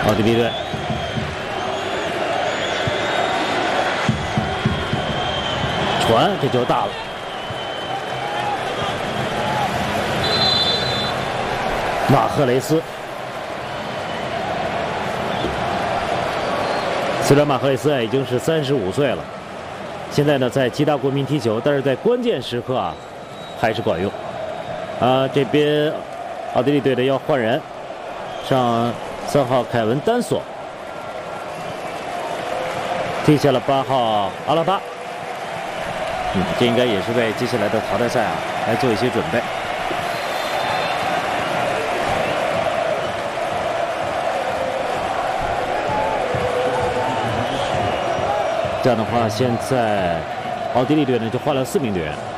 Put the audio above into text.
奥地利队。传，这球大了。马赫雷斯，虽然马赫雷斯已经是35岁了，现在呢在其他国民踢球，但是在关键时刻啊还是管用。这边奥地利队的要换人，上3号凯文丹索，替下了8号阿拉巴。这应该也是为接下来的淘汰赛啊来做一些准备。这样的话，现在奥地利队呢就换了4名队员。